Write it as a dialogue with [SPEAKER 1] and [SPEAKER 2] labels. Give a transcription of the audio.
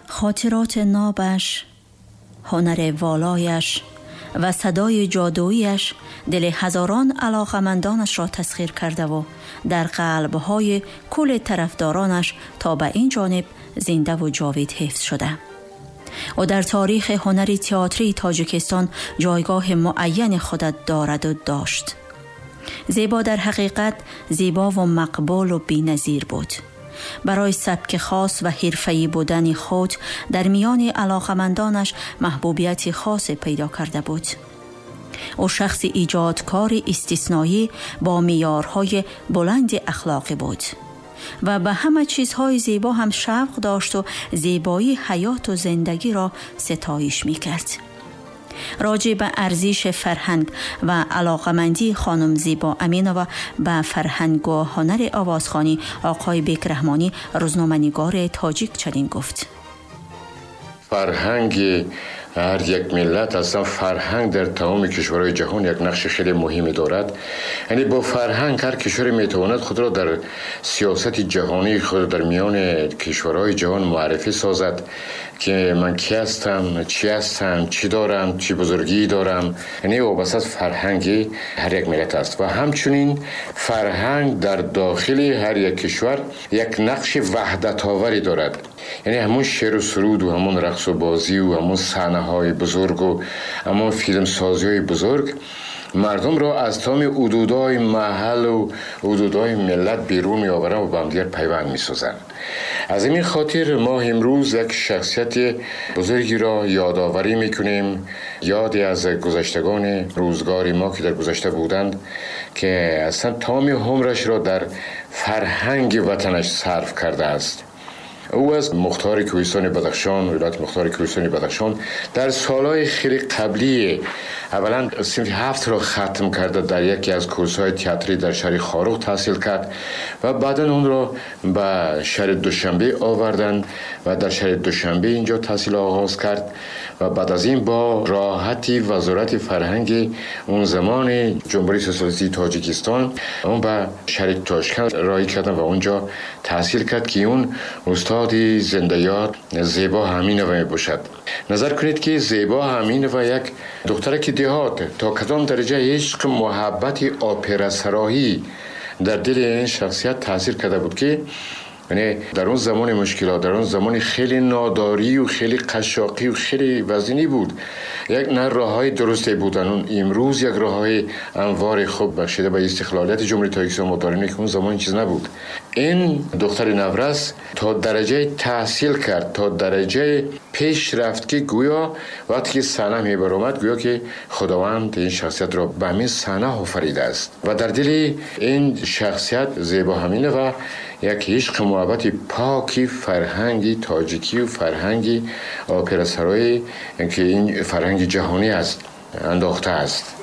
[SPEAKER 1] خاطرات نابش، هنر والایش و صدای جادوییش دل هزاران علاقمندانش را تسخیر کرده و در قلب‌های کل طرفدارانش تا به این جانب زنده و جاوید حفظ شده. و در تاریخ هنر تئاتری تاجیکستان جایگاه معین خود دارد و داشت. زیبا در حقیقت زیبا و مقبول و بی‌نظیر بود. برای سبک خاص و حرفه‌ای بودن خود در میان علاقمندانش محبوبیت خاص پیدا کرده بود. او شخص ایجادکار استثنایی با معیارهای بلند اخلاقی بود و به همه چیزهای زیبا هم شوق داشت و زیبایی حیات و زندگی را ستایش می‌کرد. راجع به ارزش فرهنگ و علاقمندی خانم زیبا امینова به فرهنگ و هنر آوازخوانی آقای بیک رحمانی روزنامه‌نگار تاجیک چنین گفت:
[SPEAKER 2] فرهنگ هر یک ملت، اصلا فرهنگ در تمام کشورهای جهان یک نقش خیلی مهمی دارد. یعنی با فرهنگ هر کشوری میتواند خود را در سیاست جهانی خود در میان کشورهای جهان معرفی سازد که من کی هستم، چی هستم، چی دارم، چی بزرگی دارم. یعنی وابسته از فرهنگ هر یک ملت است و همچنین فرهنگ در داخل هر یک کشور یک نقش وحدت آوری دارد. یعنی همون شعر و سرود و همون رقص و بازی و همون صحنه‌های بزرگ و همون فیلم سازی‌های بزرگ مردم را از تمام حدودهای محل و حدودهای ملت بیرون می‌آورند و به همدیگر پیوند می‌سازند. از این خاطر ما امروز یک شخصیت بزرگی را یادآوری می‌کنیم، یادی از گذشتگان روزگار ما که در گذشته بودند که اصلا تمام عمرش را در فرهنگ وطنش صرف کرده است. او از مختار کوهستان بدخشان، ولایت مختار کوهستان بدخشان در سالهای خیلی قبلی اولا صنف 7 را ختم کرده، در یکی از کورس‌های تئاتری در شهر خاروق تحصیل کرد و بعدا اون را به شهر دوشنبه آوردند و در شهر دوشنبه اینجا تحصیل آغاز کرد و بعد از این با راحتی وزارت فرهنگ اون زمان جمهوری سوسیالیستی تاجیکستان اون به شهر تاشکند راهی کردن و اونجا تحصیل کرد که اون استاد زنده یاد زیبا همینова می باشد. نظر کنید که زیبا همینова یک دخترک دهات تا کدام درجه عشق محبت اپرا سرایی در دل این شخصیت تاثیر کرده بود که یعنی در اون زمان مشکلات، در اون زمان خیلی ناداری و خیلی قشاقی و خیلی وزنی بود. یک نه راههای درسته بودن. اون امروز یک راههای انوار خوب بخشیده به استقلالیت جمهوری تاجیکستان ما داریم که اون زمان چیز نبود. این دختر نورس تا درجه تحصیل کرد، تا درجه پیش رفت که گویا وقتی که صحنه میبر اومد گویا که خداوند این شخصیت را به همین صحنه آفریده است و در دل این شخصیت زیبا همینه و یک عشق محبت پاکی فرهنگی تاجیکی و فرهنگی اپرا سرایی که این فرهنگ جهانی است انداخته است.